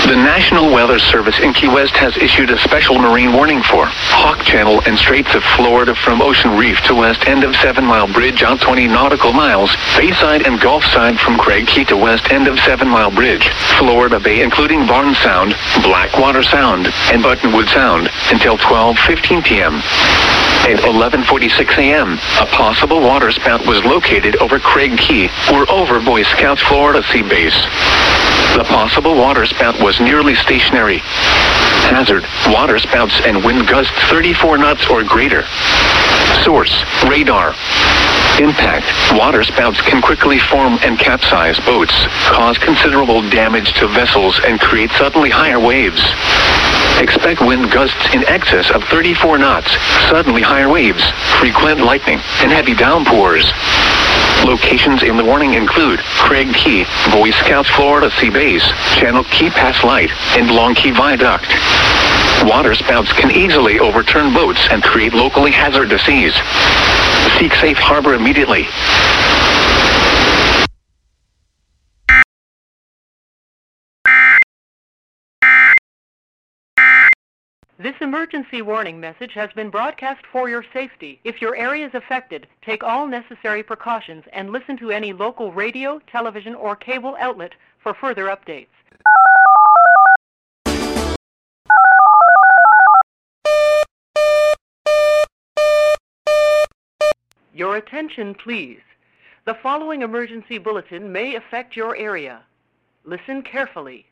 The National Weather Service in Key West has issued a special marine warning for Hawk Channel and Straits of Florida from Ocean Reef to west end of 7 Mile Bridge out 20 nautical miles, Bayside and Gulf Side from Craig Key to west end of 7 Mile Bridge, Florida Bay including Barnes Sound, Blackwater Sound, and Buttonwood Sound until 12:15 p.m. At 11:46 a.m., a possible waterspout was located over Craig Key or over Boy Scouts Florida Sea Base. The possible waterspout was nearly stationary. Hazard, waterspouts and wind gusts 34 knots or greater. Source, radar. Impact, waterspouts can quickly form and capsize boats, cause considerable damage to vessels, and create suddenly higher waves. Expect wind gusts in excess of 34 knots, suddenly higher waves, frequent lightning, and heavy downpours. Locations in the warning include Craig Key, Boy Scouts Florida Sea Base, Channel Key Pass Light, and Long Key Viaduct. Waterspouts can easily overturn boats and create locally hazardous seas. Seek safe harbor immediately. This emergency warning message has been broadcast for your safety. If your area is affected, take all necessary precautions and listen to any local radio, television, or cable outlet for further updates. Your attention, please. The following emergency bulletin may affect your area. Listen carefully.